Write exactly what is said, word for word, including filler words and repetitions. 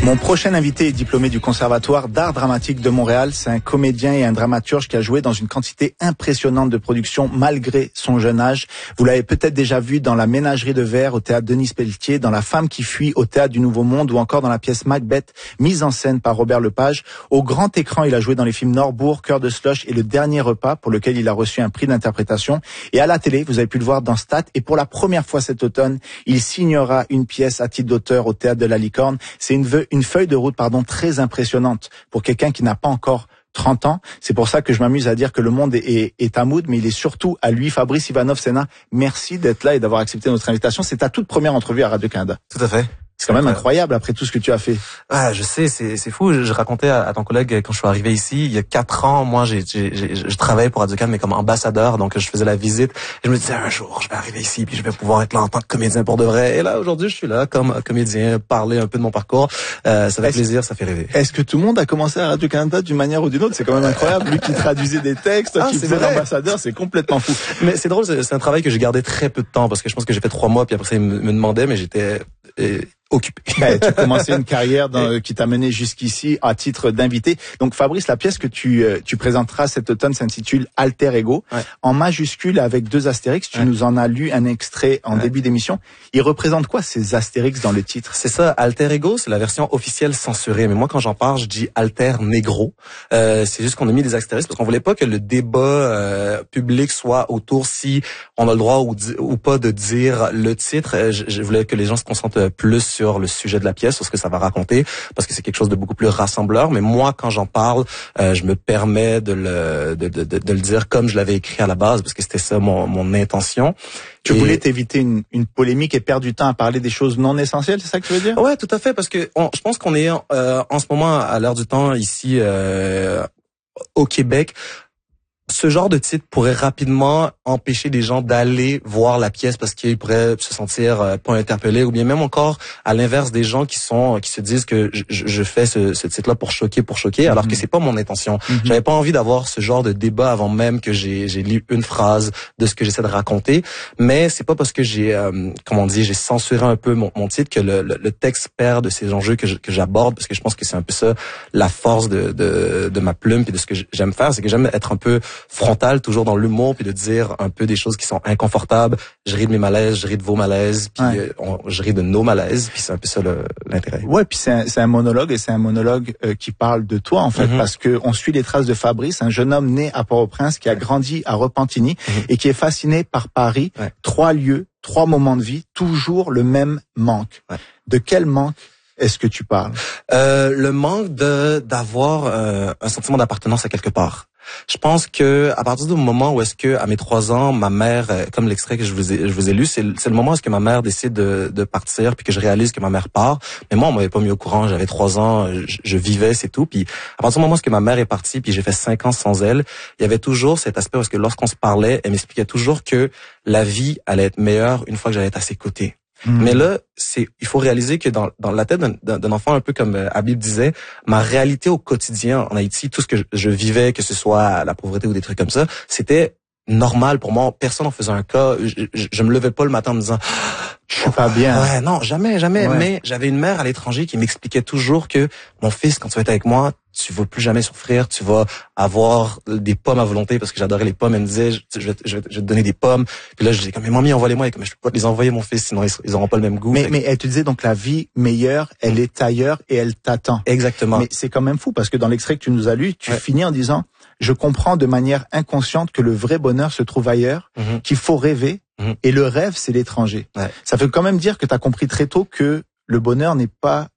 Mon prochain invité est diplômé du Conservatoire d'art dramatique de Montréal. C'est un comédien et un dramaturge qui a joué dans une quantité impressionnante de productions malgré son jeune âge. Vous l'avez peut-être déjà vu dans La Ménagerie de verre au théâtre Denis Pelletier, dans La Femme qui fuit au théâtre du Nouveau Monde ou encore dans la pièce Macbeth, mise en scène par Robert Lepage. Au grand écran, il a joué dans les films Norbourg, Cœur de Slush et Le Dernier Repas, pour lequel il a reçu un prix d'interprétation. Et à la télé, vous avez pu le voir dans Stat. Et pour la première fois cet automne, il signera une pièce à titre d'auteur au théâtre de la Licorne. C'est une, une feuille de route pardon, très impressionnante pour quelqu'un qui n'a pas encore trente ans. C'est pour ça que je m'amuse à dire que le monde est, est, est à Mood, mais il est surtout à lui. Fabrice Ivanov-Senna, merci d'être là et d'avoir accepté notre invitation. C'est ta toute première entrevue à Radio-Canada. Tout à fait. C'est quand même incroyable après tout ce que tu as fait. Ah, je sais, c'est c'est fou. Je, je racontais à, à ton collègue quand je suis arrivé ici, il y a quatre ans, moi, j'ai, j'ai, j'ai je travaillais pour Radio-Can, mais comme ambassadeur, donc je faisais la visite. Et je me disais un jour, je vais arriver ici, puis je vais pouvoir être là en tant que comédien pour de vrai. Et là, aujourd'hui, je suis là comme comédien, parler un peu de mon parcours. Euh, ça fait est-ce, plaisir, ça fait rêver. Est-ce que tout le monde a commencé à Radio-Canada d'une manière ou d'une autre? C'est quand même incroyable. Lui qui traduisait des textes, toi ah, qui faisait l'ambassadeur, c'est complètement fou. Mais c'est drôle, c'est, c'est un travail que j'ai gardé très peu de temps parce que je pense que j'ai fait trois mois, puis après ça, il me, me demandait, mais j'étais euh, occupé. Ben, tu as commencé une carrière dans, qui t'a mené jusqu'ici à titre d'invité. Donc Fabrice, la pièce que tu euh, tu présenteras cet automne s'intitule Alter Ego, ouais. En majuscule avec deux astérix. Tu ouais. nous en as lu un extrait en ouais. début d'émission. Il représente quoi ces astérix dans le titre? C'est ça, Alter Ego, c'est la version officielle censurée. Mais moi, quand j'en parle, je dis Alter Negro. Euh, c'est juste qu'on a mis des astérisques parce qu'on voulait pas que le débat euh, public soit autour si on a le droit ou, ou pas de dire le titre. Je, je voulais que les gens se concentrent plus sur le sujet de la pièce, sur ce que ça va raconter, parce que c'est quelque chose de beaucoup plus rassembleur. Mais moi, quand j'en parle, euh, je me permets de le de, de, de, de le dire comme je l'avais écrit à la base, parce que c'était ça mon, mon intention. Tu et... voulais t'éviter une, une polémique et perdre du temps à parler des choses non essentielles, c'est ça que tu veux dire? Ouais, tout à fait, parce que on, je pense qu'on est euh, en ce moment à l'heure du temps ici euh, au Québec. Ce genre de titre pourrait rapidement empêcher les gens d'aller voir la pièce parce qu'ils pourraient se sentir euh, pas interpellés, ou bien même encore à l'inverse des gens qui sont qui se disent que je, je fais ce, ce titre-là pour choquer, pour choquer, mm-hmm. alors que c'est pas mon intention. Mm-hmm. J'avais pas envie d'avoir ce genre de débat avant même que j'ai j'ai lu une phrase de ce que j'essaie de raconter, mais c'est pas parce que j'ai euh, comment on dit, j'ai censuré un peu mon, mon titre que le, le, le texte perd de ces enjeux que je, que j'aborde, parce que je pense que c'est un peu ça la force de de, de ma plume et de ce que j'aime faire, c'est que j'aime être un peu frontal, toujours dans l'humour, puis de dire un peu des choses qui sont inconfortables. Je ris de mes malaises, je ris de vos malaises, puis ouais. on, je ris de nos malaises, puis c'est un peu ça le, l'intérêt. Ouais, puis c'est un, c'est un monologue, et c'est un monologue euh, qui parle de toi en fait, mm-hmm. parce que on suit les traces de Fabrice, un jeune homme né à Port-au-Prince qui a grandi à Repentigny mm-hmm. et qui est fasciné par Paris. Ouais. Trois lieux, trois moments de vie, toujours le même manque. Ouais. De quel manque est-ce que tu parles? Euh, le manque de d'avoir euh, un sentiment d'appartenance à quelque part. Je pense que à partir du moment où est-ce que à mes trois ans, ma mère, comme l'extrait que je vous ai, je vous ai lu, c'est, c'est le moment où est-ce que ma mère décide de, de partir, puis que je réalise que ma mère part. Mais moi, on m'avait pas mis au courant. J'avais trois ans, je, je vivais, c'est tout. Puis à partir du moment où est-ce que ma mère est partie, puis j'ai fait cinq ans sans elle, il y avait toujours cet aspect où est-ce que lorsqu'on se parlait, elle m'expliquait toujours que la vie allait être meilleure une fois que j'allais être à ses côtés. Mmh. Mais là, c'est, il faut réaliser que dans, dans la tête d'un, d'un enfant, un peu comme euh, Habib disait, ma réalité au quotidien en Haïti, tout ce que je, je vivais, que ce soit la pauvreté ou des trucs comme ça, c'était normal pour moi. Personne en faisait un cas. Je, je, je me levais pas le matin en me disant je suis pas bien. Ouais, non, jamais, jamais. Ouais. Mais j'avais une mère à l'étranger qui m'expliquait toujours que mon fils, quand tu vas être avec moi, tu vas plus jamais souffrir, tu vas avoir des pommes à volonté, parce que j'adorais les pommes. Elle me disait, je, je, vais, je, vais, je vais te donner des pommes. Puis là, je disais, mais mamie, envoie-les-moi. Et comme je peux pas les envoyer mon fils, sinon ils, ils auront pas le même goût. Mais, mais elle te disait donc la vie meilleure, elle mmh. est ailleurs et elle t'attend. Exactement. Mais c'est quand même fou parce que dans l'extrait que tu nous as lu, tu ouais. finis en disant, je comprends de manière inconsciente que le vrai bonheur se trouve ailleurs, mmh. qu'il faut rêver. Mmh. Et le rêve, c'est l'étranger. Ouais. Ça veut quand même dire que tu as compris très tôt que le bonheur n'est pas